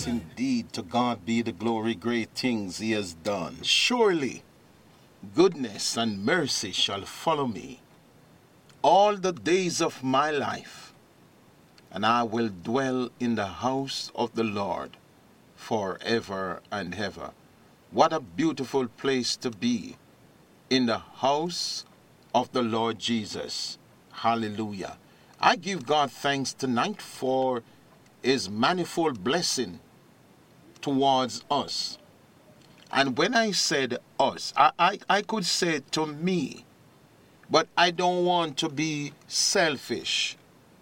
indeed. To God be the glory, great things he has done. Surely goodness and mercy shall follow me all the days of my life, and I will dwell in the house of the Lord forever and ever. What a beautiful place to be, in the house of the Lord Jesus. Hallelujah. I give God thanks tonight for his manifold blessing towards us. And when I said us, I could say to me, but I don't want to be selfish.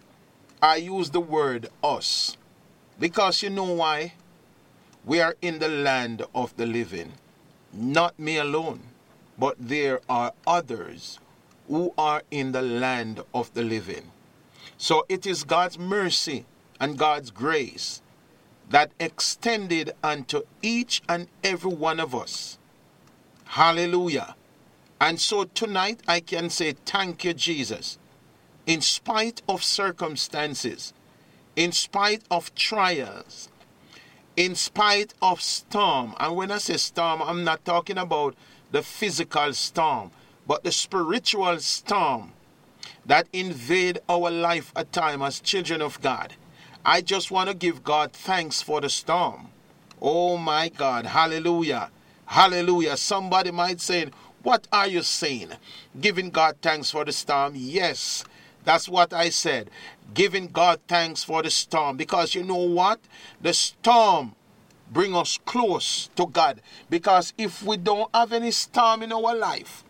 I use the word us because you know why? We are in the land of the living. Not me alone, but there are others who are in the land of the living. So it is God's mercy and God's grace that extended unto each and every one of us. Hallelujah. And so tonight I can say thank you, Jesus. In spite of circumstances, in spite of trials, in spite of storm. And when I say storm, I'm not talking about the physical storm, but the spiritual storm that invade our life at times as children of God. I just want to give God thanks for the storm. Oh my God, hallelujah, hallelujah. Somebody might say, what are you saying? Giving God thanks for the storm? Yes, that's what I said. Giving God thanks for the storm. Because you know what? The storm brings us close to God. Because if we don't have any storm in our life,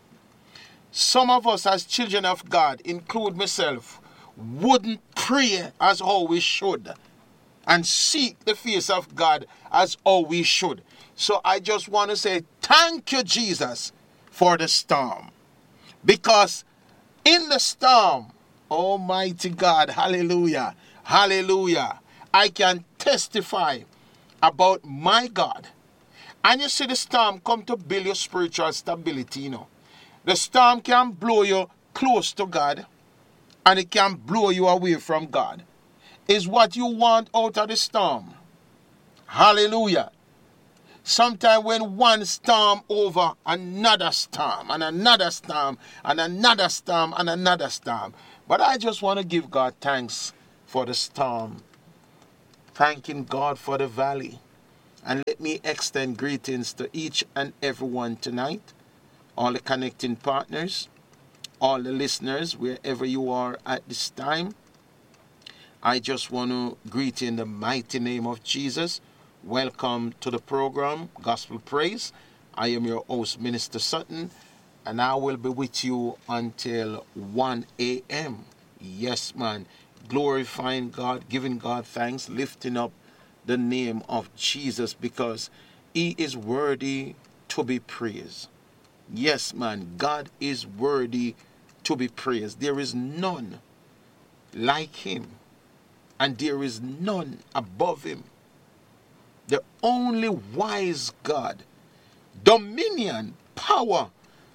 some of us as children of God, include myself, wouldn't pray as how we should and seek the face of God as how we should. So I just want to say thank you, Jesus, for the storm. Because in the storm, Almighty God, hallelujah, hallelujah, I can testify about my God. And you see, the storm come to build your spiritual stability, you know. The storm can blow you close to God, and it can blow you away from God. Is what you want out of the storm. Hallelujah. Sometimes when one storm over, another storm, and another storm, and another storm, and another storm. But I just want to give God thanks for the storm. Thanking God for the valley. And let me extend greetings to each and everyone tonight. All the connecting partners, all the listeners, wherever you are at this time. I just want to greet you in the mighty name of Jesus. Welcome to the program, Gospel Praise. I am your host, Minister Sutton, and I will be with you until 1 a.m. Yes, man. Glorifying God, giving God thanks, lifting up the name of Jesus because he is worthy to be praised. Yes, man. God is worthy to be praised. There is none like him, and there is none above him. The only wise God, dominion, power,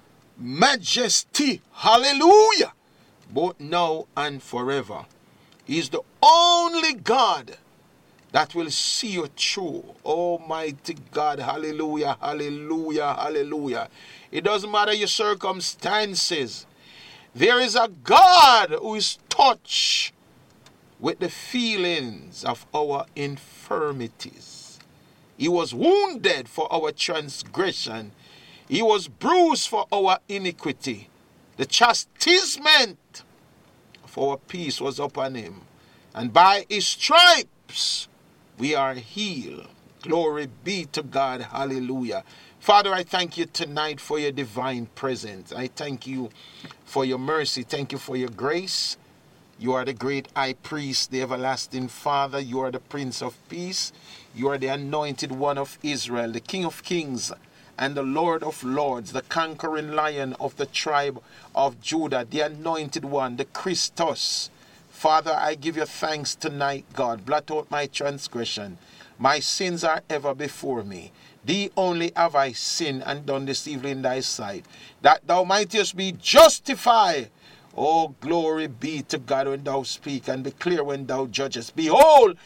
majesty, hallelujah, both now and forever. He is the only God that will see you through. Almighty God, hallelujah, hallelujah, hallelujah. It doesn't matter your circumstances. There is a God who is touched with the feelings of our infirmities. He was wounded for our transgression. He was bruised for our iniquity. The chastisement of our peace was upon him. And by his stripes we are healed. Glory be to God. Hallelujah. Father, I thank you tonight for your divine presence. I thank you for your mercy. Thank you for your grace. You are the great high priest, the everlasting Father. You are the Prince of Peace. You are the anointed one of Israel, the King of Kings and the Lord of Lords, the conquering lion of the tribe of Judah, the anointed one, the Christos. Father, I give you thanks tonight, God. Blot out my transgression. My sins are ever before me. Thee only have I sinned and done this evil in thy sight, that thou mightest be justified. Oh, glory be to God when thou speak and declare when thou judgest. Behold,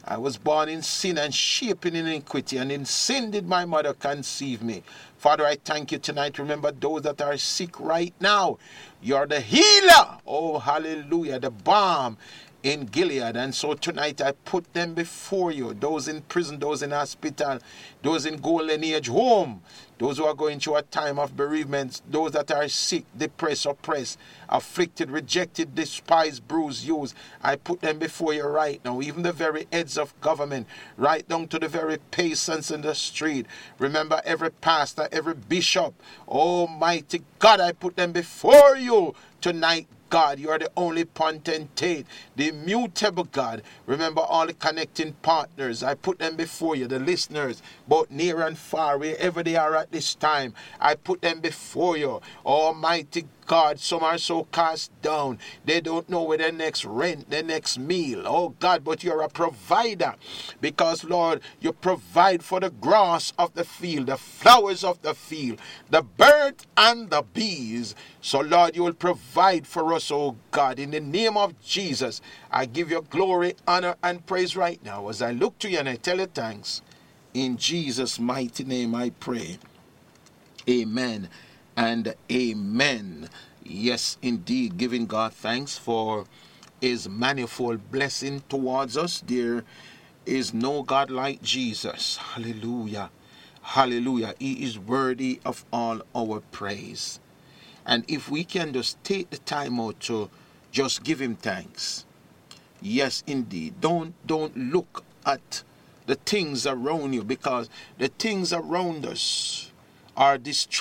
I was born in sin and shapen in iniquity, and in sin did my mother conceive me. Father, I thank you tonight. Remember those that are sick right now. You're the healer. Oh, hallelujah. The balm in Gilead. And so tonight I put them before you. Those in prison, those in hospital, those in golden age home, those who are going through a time of bereavement, those that are sick, depressed, oppressed, afflicted, rejected, despised, bruised, used. I put them before you right now. Even the very heads of government, right down to the very peasants in the street. Remember every pastor, every bishop. Almighty God, I put them before you tonight. God, you are the only potentate, the immutable God. Remember all the connecting partners. I put them before you, the listeners, both near and far, wherever they are at this time. I put them before you. Almighty God, some are so cast down. They don't know where their next rent, their next meal. Oh God, but you're a provider. Because Lord, you provide for the grass of the field, the flowers of the field, the birds and the bees. So Lord, you will provide for us, oh God. In the name of Jesus, I give you glory, honor, and praise right now as I look to you and I tell you thanks. In Jesus' mighty name I pray. Amen and amen. Yes, indeed, giving God thanks for his manifold blessing towards us. There is no God like Jesus. Hallelujah. Hallelujah. He is worthy of all our praise. And if we can just take the time out to just give him thanks. Yes, indeed. Don't look at the things around you, because the things around us are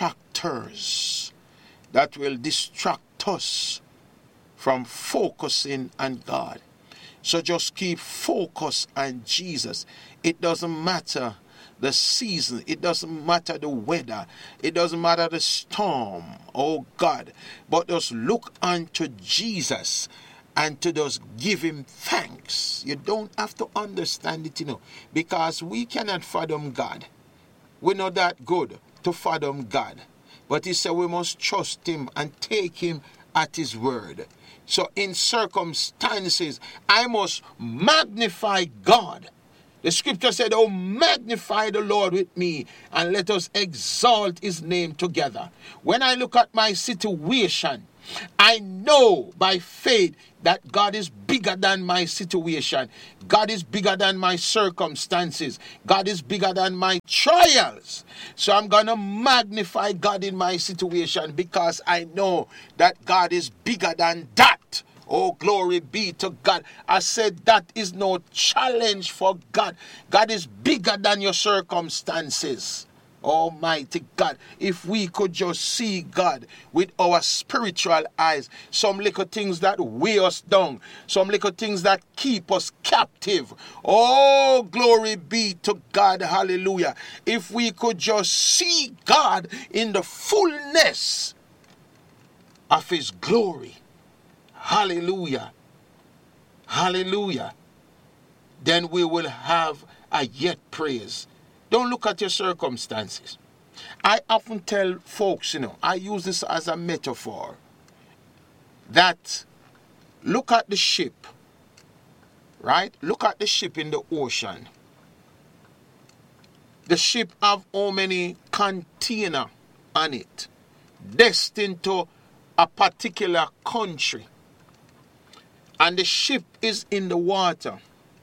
distractors that will distract us from focusing on God. So just keep focus on Jesus. It doesn't matter the season. It doesn't matter the weather. It doesn't matter the storm. Oh God. But just look unto Jesus and to just give him thanks. You don't have to understand it, because we cannot fathom God. We're not that good to fathom God. But he said we must trust him and take him at his word. So in circumstances, I must magnify God. The scripture said, oh, magnify the Lord with me and let us exalt his name together. When I look at my situation, I know by faith that God is bigger than my situation. God is bigger than my circumstances. God is bigger than my trials. So I'm going to magnify God in my situation because I know that God is bigger than that. Oh, glory be to God. I said that is no challenge for God. God is bigger than your circumstances. Almighty God, if we could just see God with our spiritual eyes, some little things that weigh us down, some little things that keep us captive. Oh, glory be to God. Hallelujah. If we could just see God in the fullness of his glory. Hallelujah. Hallelujah. Then we will have a yet praise. Don't look at your circumstances. I often tell folks, I use this as a metaphor, that look at the ship, right? Look at the ship in the ocean. The ship have how many container on it, destined to a particular country. And the ship is in the water.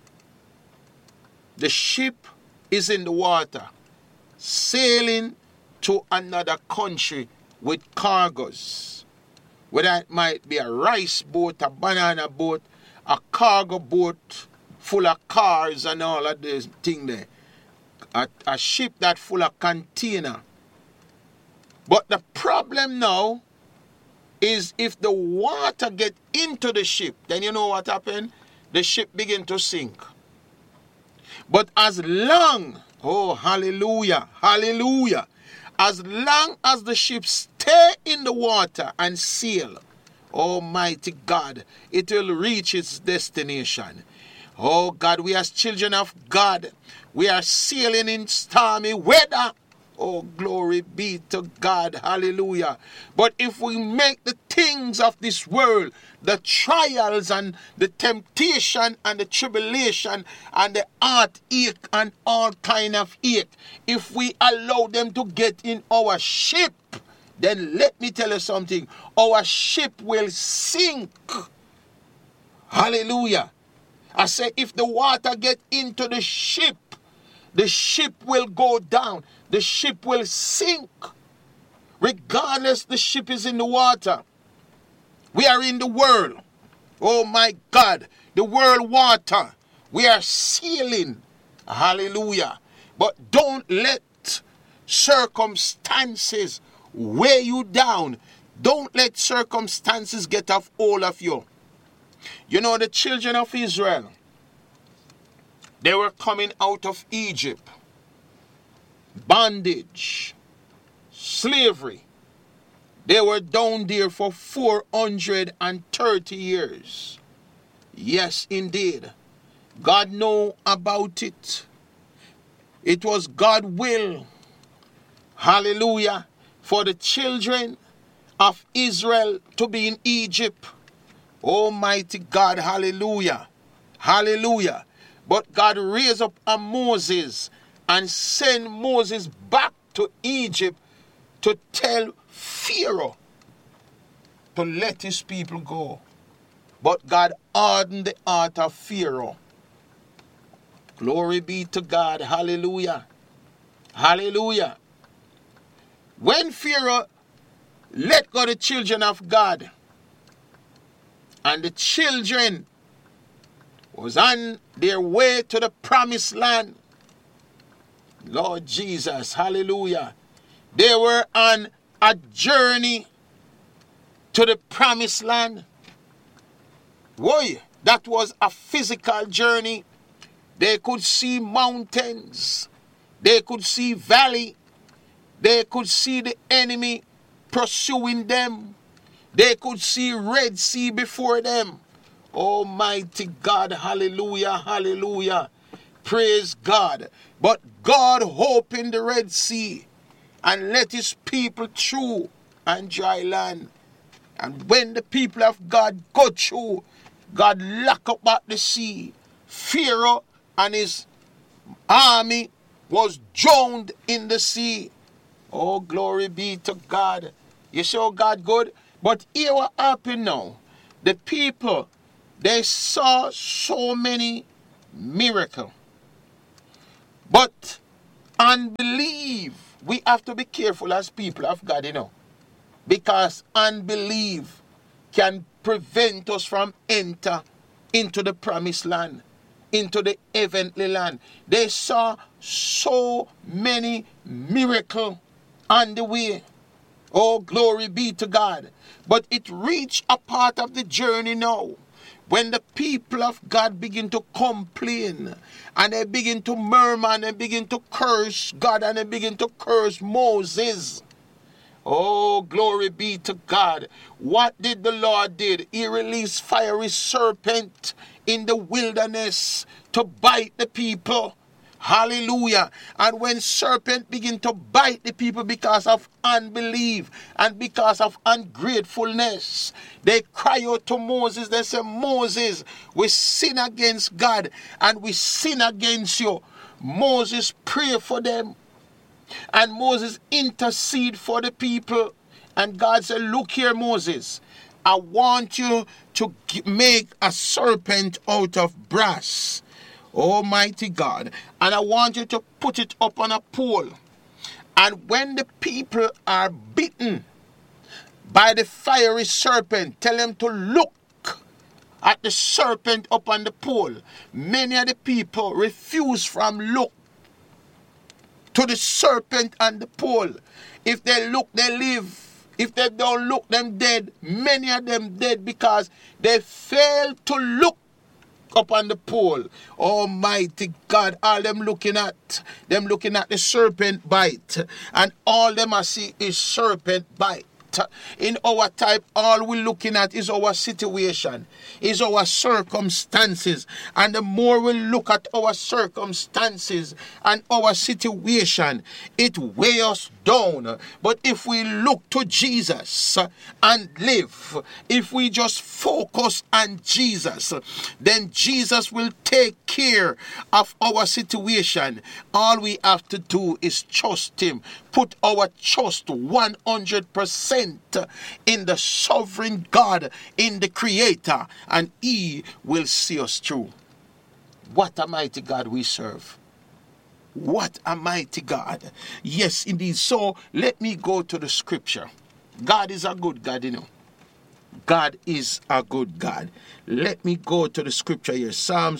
The ship is in the water, sailing to another country with cargoes. Whether it might be a rice boat, a banana boat, a cargo boat full of cars and all of this thing there. A ship that full of container. But the problem now is if the water get into the ship, then you know what happened? The ship begin to sink. But as long, oh hallelujah, hallelujah, as long as the ship stay in the water and sail, Almighty God, it will reach its destination. Oh God, we as children of God, we are sailing in stormy weather. Oh, glory be to God. Hallelujah. But if we make the things of this world, the trials and the temptation and the tribulation and the heartache and all kind of ache, if we allow them to get in our ship, then let me tell you something. Our ship will sink. Hallelujah. I say if the water get into the ship will go down. The ship will sink. Regardless the ship is in the water. We are in the world. Oh my God. The world water. We are sailing. Hallelujah. But don't let circumstances weigh you down. Don't let circumstances get off all of you. You know the children of Israel, they were coming out of Egypt. Bondage, slavery. They were down there for 430 years. Yes, indeed. God knew about it. It was God's will. Hallelujah. For the children of Israel to be in Egypt. Almighty God, hallelujah. Hallelujah. But God raised up a Moses and sent Moses back to Egypt to tell Pharaoh to let his people go. But God hardened the heart of Pharaoh. Glory be to God. Hallelujah. Hallelujah. When Pharaoh let go the children of God, and the children was on their way to the promised land, Lord Jesus, hallelujah. They were on a journey to the promised land. Boy, that was a physical journey. They could see mountains. They could see valley. They could see the enemy pursuing them. They could see Red Sea before them. Almighty God, hallelujah, hallelujah. Praise God. But God opened the Red Sea and let his people through on dry land. And when the people of God go through, God locked up at the sea. Pharaoh and his army was drowned in the sea. Oh, glory be to God. You saw God good? But here what happened now. The people, they saw so many miracles. But unbelief, we have to be careful as people of God, you know. Because unbelief can prevent us from enter into the promised land, into the heavenly land. They saw so many miracles on the way. Oh, glory be to God. But it reached a part of the journey now when the people of God begin to complain and they begin to murmur and they begin to curse God and they begin to curse Moses. Oh, glory be to God. What did the Lord did? He released fiery serpent in the wilderness to bite the people. Hallelujah. And when serpent begin to bite the people because of unbelief and because of ungratefulness, they cry out to Moses. They say, Moses, we sin against God and we sin against you. Moses pray for them. And Moses intercede for the people. And God said, look here, Moses. I want you to make a serpent out of brass. Almighty God. And I want you to put it up on a pole. And when the people are bitten by the fiery serpent, tell them to look at the serpent up on the pole. Many of the people refuse from look to the serpent on the pole. If they look, they live. If they don't look, them dead. Many of them dead because they fail to look up on the pole. Almighty God, all them looking at the serpent bite. And all them I see is serpent bite. In our time, all we're looking at is our situation, is our circumstances. And the more we look at our circumstances and our situation, it weighs us down. But if we look to Jesus and live, if we just focus on Jesus, then Jesus will take care of our situation. All we have to do is trust him. Put our trust 100% in the sovereign God, in the Creator, and he will see us through. What a mighty God we serve. What a mighty God. Yes, indeed. So let me go to the scripture. God is a good God, you know. God is a good God. Let me go to the scripture here. Psalms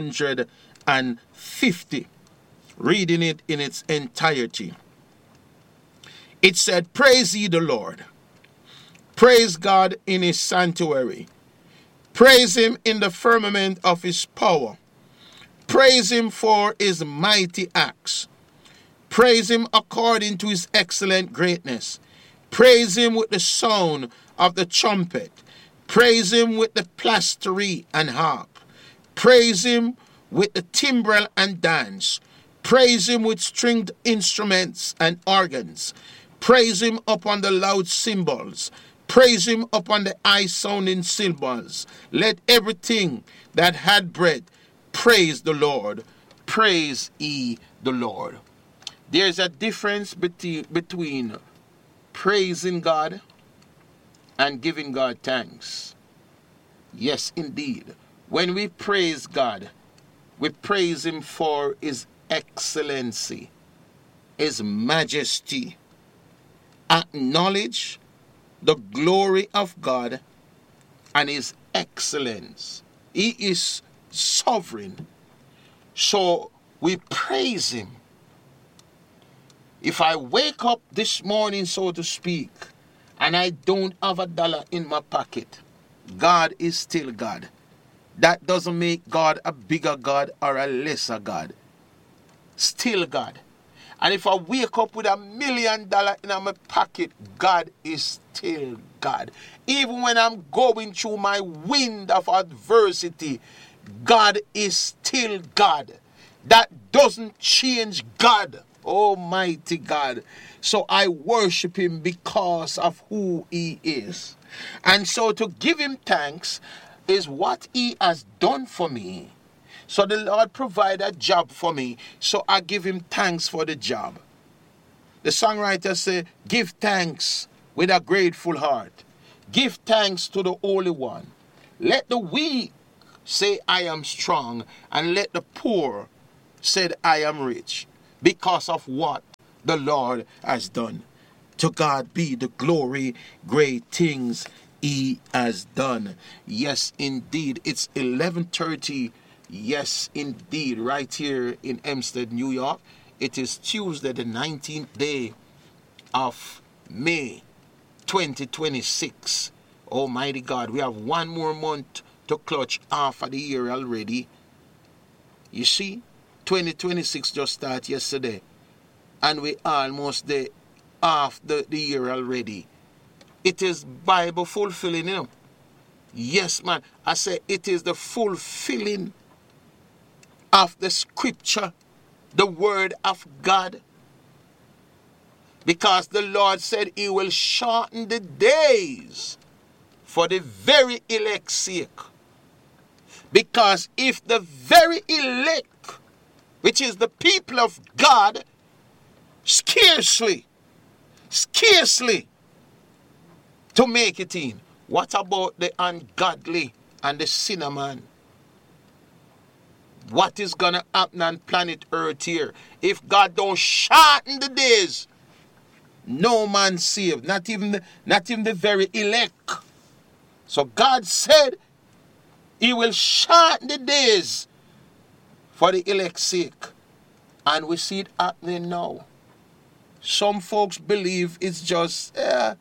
150. Reading it in its entirety. It said, praise ye the Lord. Praise God in his sanctuary. Praise him in the firmament of his power. Praise him for his mighty acts. Praise him according to his excellent greatness. Praise him with the sound of the trumpet. Praise him with the psaltery and harp. Praise him with the timbrel and dance. Praise him with stringed instruments and organs. Praise him upon the loud cymbals. Praise him upon the high-sounding cymbals. Let everything that had breath praise the Lord. Praise ye the Lord. There's a difference between praising God and giving God thanks. Yes, indeed. When we praise God, we praise him for his excellency, his majesty. Acknowledge the glory of God and his excellence. He is sovereign. So we praise him. If I wake up this morning, so to speak, and I don't have $1 in my pocket, God is still God. That doesn't make God a bigger God or a lesser God. Still God. And if I wake up with $1 million in my pocket, God is still God. Even when I'm going through my wind of adversity, God is still God. That doesn't change God, Almighty God. So I worship him because of who he is. And so to give him thanks is what he has done for me. So the Lord provided a job for me, so I give him thanks for the job. The songwriter said, give thanks with a grateful heart. Give thanks to the Holy One. Let the weak say, I am strong, and let the poor say, I am rich, because of what the Lord has done. To God be the glory, great things he has done. Yes, indeed. It's 11:30. Yes, indeed, right here in Hempstead, New York. It is Tuesday, the 19th day of May, 2026. Almighty God, we have one more month to clutch half of the year already. You see, 2026 just started yesterday, and we almost there half the year already. It is Bible fulfilling, you know. Yes, man, I say it is the fulfilling of the scripture, the word of God. Because the Lord said he will shorten the days for the very elect's sake. Because if the very elect, which is the people of God, scarcely to make it in, what about the ungodly and the sinner man? What is going to happen on planet Earth here? If God don't shorten the days, no man saved, not even the very elect. So God said he will shorten the days for the elect's sake. And we see it happening now. Some folks believe it's just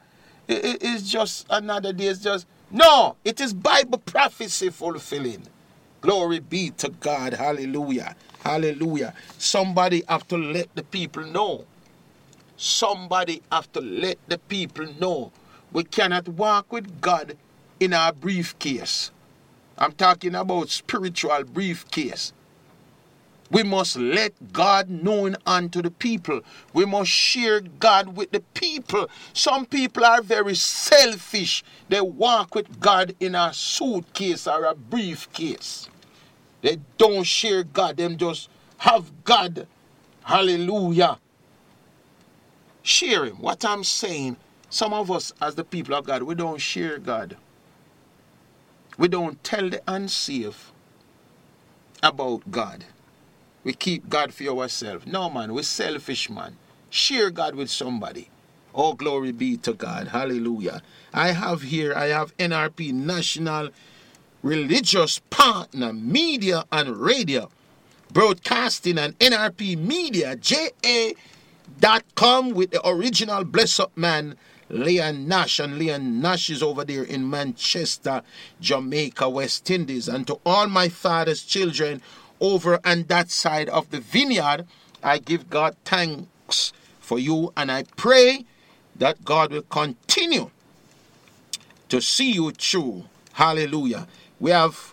another day. No, it is Bible prophecy fulfilling. Glory be to God. Hallelujah. Hallelujah. Somebody have to let the people know. Somebody have to let the people know We cannot walk with God in our briefcase. I'm talking about spiritual briefcase. We must let God known unto the people. We must share God with the people. Some people are very selfish. They walk with God in a suitcase or a briefcase. They don't share God. Them just have God. Hallelujah. Share Him. What I'm saying, some of us as the people of God, we don't share God. We don't tell the unsaved about God. We keep God for ourselves. No, man, we're selfish, man. Share God with somebody. Oh, glory be to God. Hallelujah. I have NRP, National Religious Partner, Media and Radio, Broadcasting and NRP Media, JA.com with the original bless up man, Leon Nash. And Leon Nash is over there in Manchester, Jamaica, West Indies. And to all my father's children over on that side of the vineyard, I give God thanks for you, and I pray that God will continue to see you through. Hallelujah. We have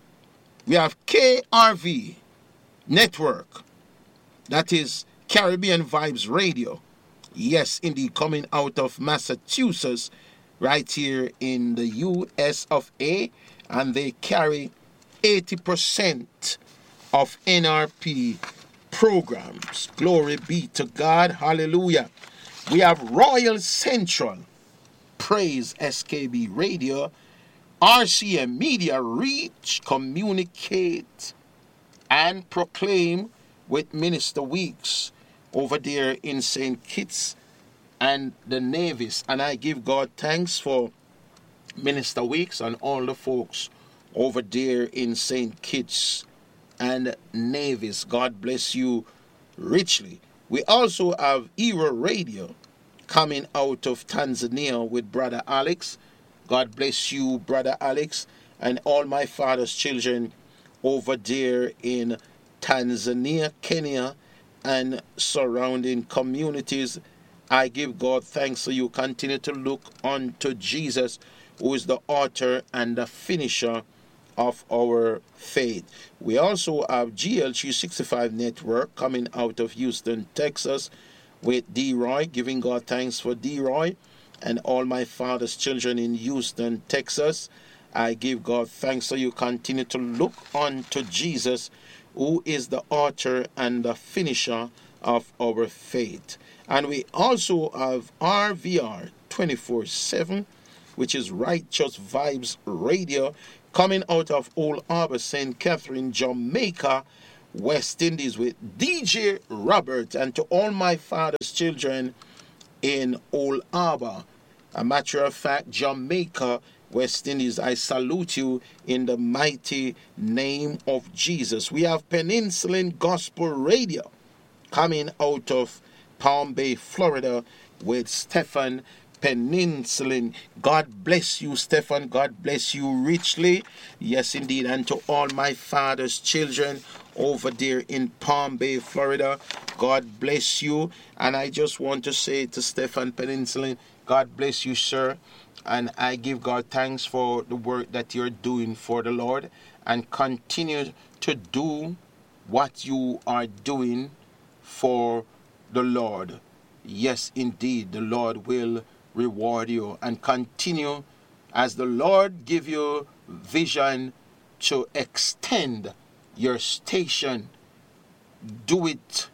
KRV Network, that is Caribbean Vibes Radio. Yes, indeed, coming out of Massachusetts, right here in the US of A, and they carry 80% of NRP programs. Glory be to God. Hallelujah. We have Royal Central, Praise SKB Radio, RCM Media, Reach, Communicate, and Proclaim with Minister Weeks over there in St. Kitts and the Nevis. And I give God thanks for Minister Weeks and all the folks over there in St. Kitts and Nevis. God bless you richly. We also have Era Radio coming out of Tanzania with Brother Alex. God bless you, Brother Alex, and all my father's children over there in Tanzania, Kenya, and surrounding communities. I give God thanks so you continue to look unto Jesus, who is the author and the finisher of our faith. We also have GL365 Network coming out of Houston, Texas, with D-Roy, giving God thanks for D-Roy and all my father's children in Houston, Texas. I give God thanks so you continue to look unto Jesus, who is the author and the finisher of our faith. And we also have RVR 24/7, which is Righteous Vibes Radio, coming out of Old Harbor, St. Catherine, Jamaica, West Indies, with DJ Robert. And to all my father's children in Old Harbor, a matter of fact, Jamaica, West Indies, I salute you in the mighty name of Jesus. We have Peninsulan Gospel Radio coming out of Palm Bay, Florida, with Stephan Peninsulan. God bless you, Stephan. God bless you richly. Yes, indeed. And to all my father's children over there in Palm Bay, Florida, God bless you. And I just want to say to Stephan Peninsulan, God bless you, sir. And I give God thanks for the work that you're doing for the Lord, and continue to do what you are doing for the Lord. Yes, indeed, the Lord will reward you, and continue as the Lord give you vision to extend your station. Do it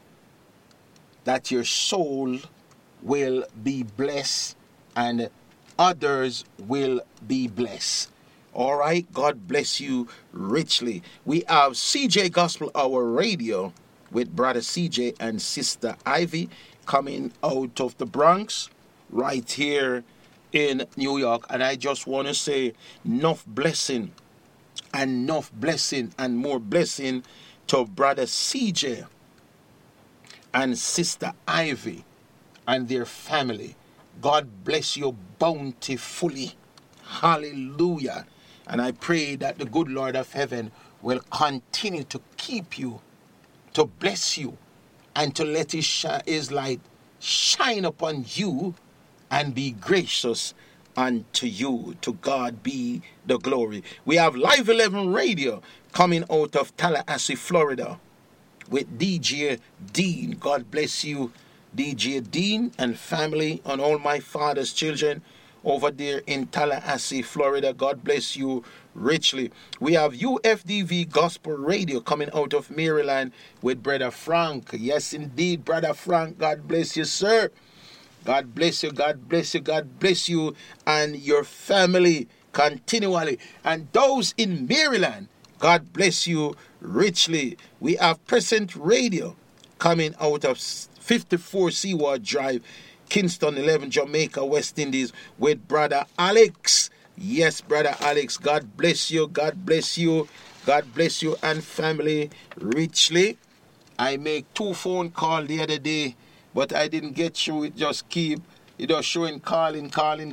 that your soul will be blessed and others will be blessed. All right, God bless you richly. We have CJ Gospel Hour Radio with Brother CJ and Sister Ivy coming out of the Bronx, right here in New York. And I just want to say enough blessing and more blessing to Brother CJ and Sister Ivy and their family. God bless you bountifully. Hallelujah. And I pray that the good Lord of heaven will continue to keep you, to bless you, and to let his light shine upon you and be gracious unto you. To God be the glory. We have Live 11 Radio coming out of Tallahassee, Florida, with DJ Dean. God bless you, DJ Dean and family, and all my father's children over there in Tallahassee, Florida. God bless you richly. We have UFDV Gospel Radio coming out of Maryland with Brother Frank. Yes, indeed, Brother Frank. God bless you, sir. God bless you, God bless you, God bless you and your family continually. And those in Maryland, God bless you richly. We have Present Radio coming out of 54 Seaward Drive, Kingston 11, Jamaica, West Indies, with Brother Alex. Yes, Brother Alex, God bless you, God bless you, God bless you and family richly. I make 2 phone calls the other day, but I didn't get through. It just keep, showing calling.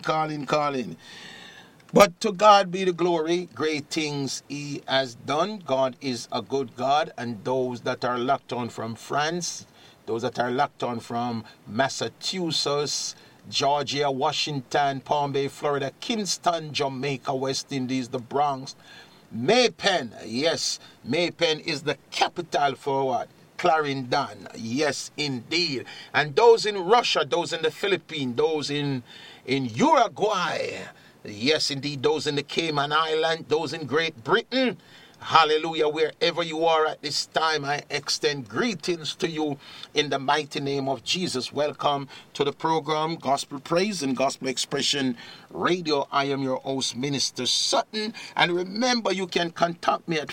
But to God be the glory. Great things he has done. God is a good God. And those that are locked on from France, those that are locked on from Massachusetts, Georgia, Washington, Palm Bay, Florida, Kingston, Jamaica, West Indies, the Bronx, Maypen. Yes, Maypen is the capital for what? Clarendon. Yes, indeed. And those in Russia, those in the Philippines, those in Uruguay. Yes, indeed. Those in the Cayman Island, those in Great Britain. Hallelujah. Wherever you are at this time, I extend greetings to you in the mighty name of Jesus. Welcome to the program Gospel Praise and Gospel Expression Radio. I am your host, Minister Sutton. And remember, you can contact me at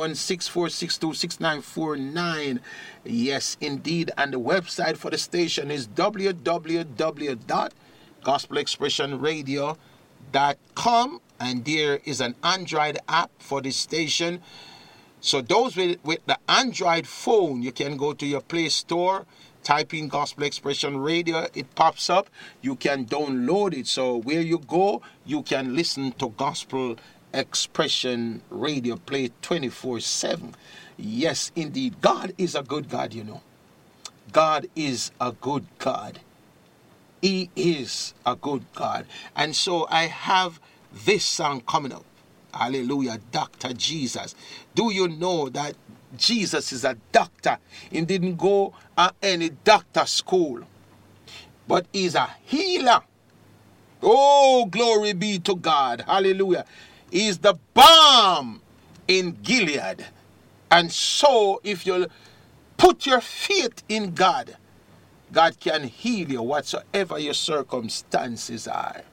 516-462-6949. Yes, indeed. And the website for the station is www.gospelexpressionradio.com. And there is an Android app for this station. So those with the Android phone, you can go to your Play Store, type in Gospel Expression Radio. It pops up. You can download it. So where you go, you can listen to Gospel Expression Radio, play 24/7. Yes, indeed. God is a good God, you know. God is a good God. He is a good God. And so I have this song coming up. Hallelujah, Dr. Jesus. Do you know that Jesus is a doctor? He didn't go at any doctor school, but he's a healer. Oh, glory be to God. Hallelujah. He's the balm in Gilead. And so if you put your faith in God, God can heal you whatsoever your circumstances are.